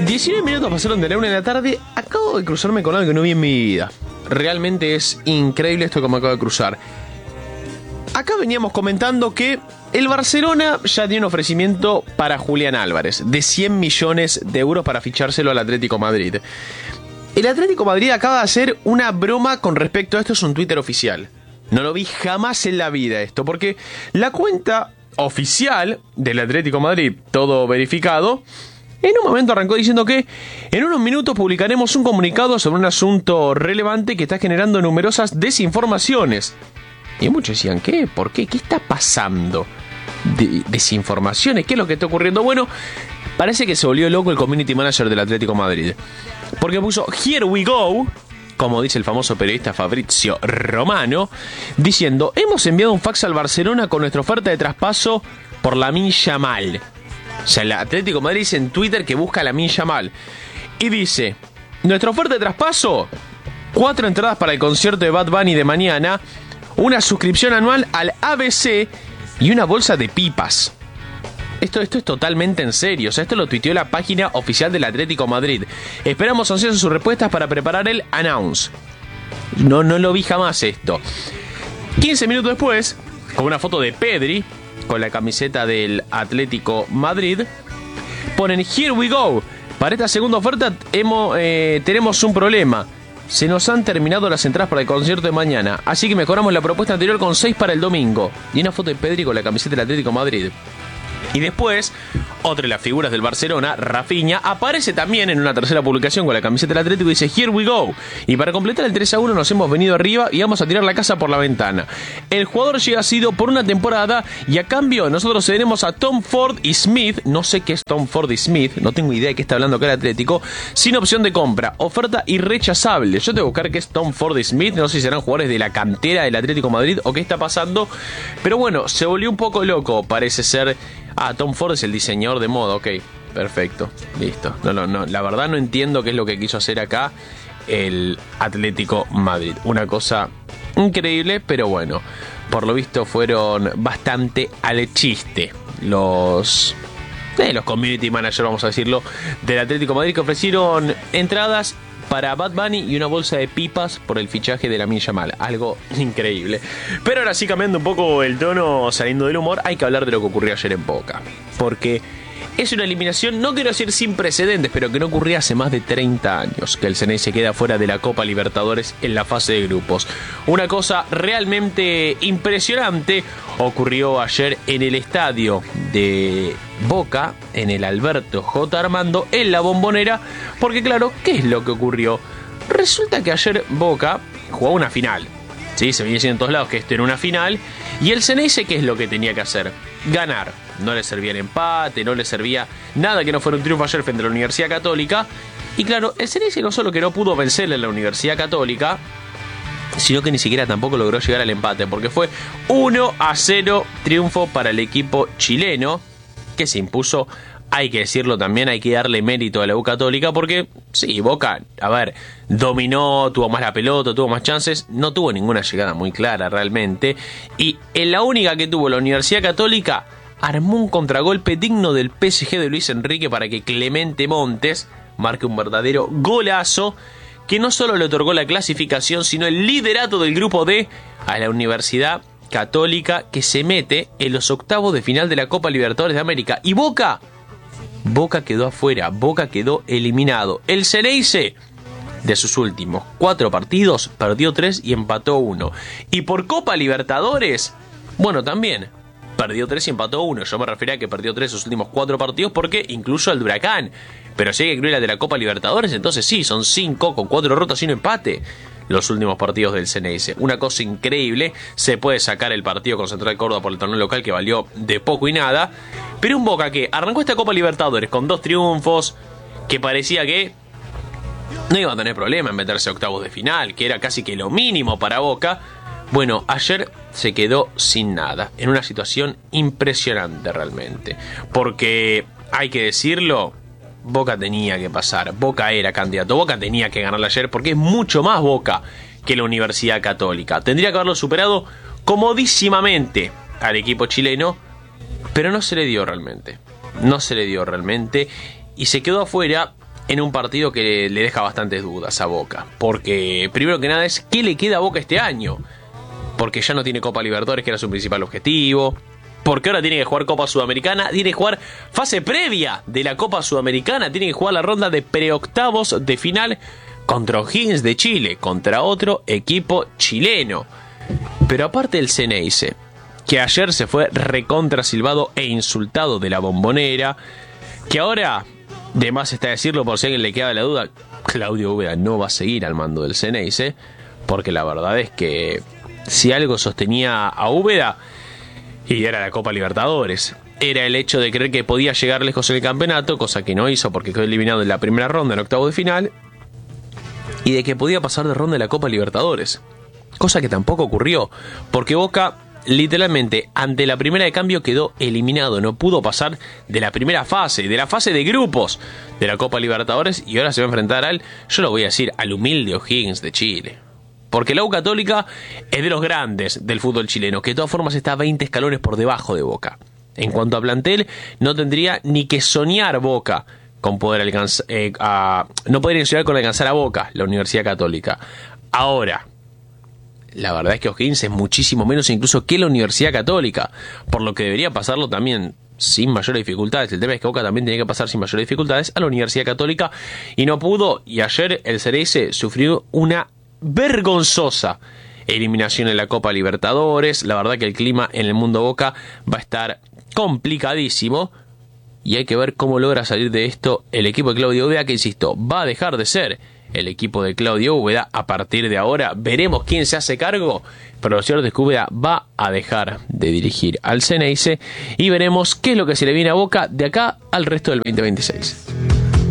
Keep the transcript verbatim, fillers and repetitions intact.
diecinueve minutos pasaron de la una de la tarde. Acabo de cruzarme con algo que no vi en mi vida. Realmente es increíble esto que me acabo de cruzar. Acá veníamos comentando que el Barcelona ya tiene un ofrecimiento para Julián Álvarez de cien millones de euros para fichárselo al Atlético Madrid. El Atlético Madrid acaba de hacer una broma con respecto a esto. Es un Twitter oficial. No lo vi jamás en la vida esto, porque la cuenta oficial del Atlético Madrid, todo verificado, en un momento arrancó diciendo que en unos minutos publicaremos un comunicado sobre un asunto relevante que está generando numerosas desinformaciones. Y muchos decían, ¿qué? ¿Por qué? ¿Qué está pasando? De- ¿Desinformaciones? ¿Qué es lo que está ocurriendo? Bueno, parece que se volvió loco el community manager del Atlético Madrid, porque puso "Here we go", como dice el famoso periodista Fabrizio Romano, diciendo: hemos enviado un fax al Barcelona con nuestra oferta de traspaso por Lamine Yamal. O sea, el Atlético de Madrid dice en Twitter que busca a Lamine Yamal. Y dice: nuestra oferta de traspaso, cuatro entradas para el concierto de Bad Bunny de mañana, una suscripción anual al A B C y una bolsa de pipas. Esto, esto es totalmente en serio. O sea, esto lo tuiteó la página oficial del Atlético de Madrid. Esperamos ansiosos sus respuestas para preparar el announce. No, no lo vi jamás esto. quince minutos después, con una foto de Pedri con la camiseta del Atlético Madrid, ponen "Here we go. Para esta segunda oferta hemos, eh, tenemos un problema. Se nos han terminado las entradas para el concierto de mañana, así que mejoramos la propuesta anterior con seis para el domingo". Y una foto de Pedri con la camiseta del Atlético Madrid. Y después, otra de las figuras del Barcelona, Rafinha, aparece también en una tercera publicación con la camiseta del Atlético y dice "Here we go. Y para completar el tres a uno nos hemos venido arriba y vamos a tirar la casa por la ventana. El jugador llega sido por una temporada y a cambio nosotros cederemos a Tom Ford y Smith", no sé qué es Tom Ford y Smith, no tengo idea de qué está hablando acá el Atlético, "sin opción de compra, oferta irrechazable". Yo tengo que buscar qué es Tom Ford y Smith, no sé si serán jugadores de la cantera del Atlético Madrid o qué está pasando, pero bueno, se volvió un poco loco, parece ser. Ah, Tom Ford es el diseñador de moda, ok, perfecto, listo. No, no, no, la verdad no entiendo qué es lo que quiso hacer acá el Atlético Madrid. Una cosa increíble, pero bueno, por lo visto fueron bastante al chiste los, eh, los community managers, vamos a decirlo, del Atlético Madrid, que ofrecieron entradas para Bad Bunny y una bolsa de pipas por el fichaje de Lamine Yamal. Algo increíble. Pero ahora sí, cambiando un poco el tono, saliendo del humor, hay que hablar de lo que ocurrió ayer en Boca. Porque es una eliminación, no quiero decir sin precedentes, pero que no ocurría hace más de treinta años, que el C N E se queda fuera de la Copa Libertadores en la fase de grupos. Una cosa realmente impresionante ocurrió ayer en el estadio de Boca, en el Alberto J. Armando, en la Bombonera, porque claro, ¿qué es lo que ocurrió? Resulta que ayer Boca jugó una final, ¿sí? Se venía diciendo en todos lados que esto era una final, y el C N E ¿qué es lo que tenía que hacer? Ganar. No le servía el empate, no le servía nada que no fuera un triunfo ayer frente a la Universidad Católica, y claro, el C N E no solo que no pudo vencerle a la Universidad Católica, sino que ni siquiera tampoco logró llegar al empate, porque fue uno a cero triunfo para el equipo chileno, que se impuso, hay que decirlo también, hay que darle mérito a la U Católica, porque sí, Boca, a ver, dominó, tuvo más la pelota, tuvo más chances, no tuvo ninguna llegada muy clara realmente, y en la única que tuvo la Universidad Católica, armó un contragolpe digno del P S G de Luis Enrique para que Clemente Montes marque un verdadero golazo, que no solo le otorgó la clasificación, sino el liderato del grupo D a la Universidad Católica, que se mete en los octavos de final de la Copa Libertadores de América. Y Boca, Boca quedó afuera, Boca quedó eliminado. El Ceneice, de sus últimos cuatro partidos, perdió tres y empató uno. Y por Copa Libertadores, bueno, también perdió tres y empató uno. Yo me refería a que perdió tres sus últimos cuatro partidos porque incluso al Huracán. Pero si hay que incluir la de la Copa Libertadores, entonces sí, son cinco con cuatro derrotas y un empate los últimos partidos del C N E. Una cosa increíble. Se puede sacar el partido con Central Córdoba por el torneo local, que valió de poco y nada. Pero un Boca que arrancó esta Copa Libertadores con dos triunfos, que parecía que no iba a tener problema en meterse a octavos de final, que era casi que lo mínimo para Boca. Bueno, ayer se quedó sin nada, en una situación impresionante realmente, porque hay que decirlo, Boca tenía que pasar, Boca era candidato, Boca tenía que ganarle ayer, porque es mucho más Boca que la Universidad Católica. Tendría que haberlo superado comodísimamente al equipo chileno, pero no se le dio realmente, no se le dio realmente, y se quedó afuera en un partido que le deja bastantes dudas a Boca. Porque, primero que nada, es ¿qué le queda a Boca este año? Porque ya no tiene Copa Libertadores, que era su principal objetivo. Porque ahora tiene que jugar Copa Sudamericana, tiene que jugar fase previa de la Copa Sudamericana, tiene que jugar la ronda de preoctavos de final contra O'Higgins de Chile, contra otro equipo chileno. Pero aparte el Ceneice, que ayer se fue recontra silbado e insultado de la Bombonera, que ahora, de más está decirlo por si a alguien le queda la duda, Claudio Úbeda no va a seguir al mando del Ceneice, porque la verdad es que si algo sostenía a Úbeda, y era la Copa Libertadores, era el hecho de creer que podía llegar lejos en el campeonato, cosa que no hizo porque quedó eliminado en la primera ronda, en octavo de final, y de que podía pasar de ronda de la Copa Libertadores, cosa que tampoco ocurrió, porque Boca literalmente ante la primera de cambio quedó eliminado, no pudo pasar de la primera fase, de la fase de grupos de la Copa Libertadores, y ahora se va a enfrentar al, yo lo voy a decir, al humilde O'Higgins de Chile. Porque la U Católica es de los grandes del fútbol chileno, que de todas formas está veinte escalones por debajo de Boca. En cuanto a plantel, no tendría ni que soñar Boca con poder alcanzar, eh, a, no podría soñar con alcanzar a Boca, la Universidad Católica. Ahora, la verdad es que O'Higgins es muchísimo menos incluso que la Universidad Católica, por lo que debería pasarlo también sin mayores dificultades. El tema es que Boca también tenía que pasar sin mayores dificultades a la Universidad Católica y no pudo, y ayer el Ceneice sufrió una vergonzosa eliminación en la Copa Libertadores. La verdad que el clima en el mundo Boca va a estar complicadísimo y hay que ver cómo logra salir de esto el equipo de Claudio Úbeda, que insisto, va a dejar de ser el equipo de Claudio Úbeda a partir de ahora. Veremos quién se hace cargo, pero lo cierto es que Úbeda va a dejar de dirigir al Ceneice y veremos qué es lo que se le viene a Boca de acá al resto del veinte veintiséis.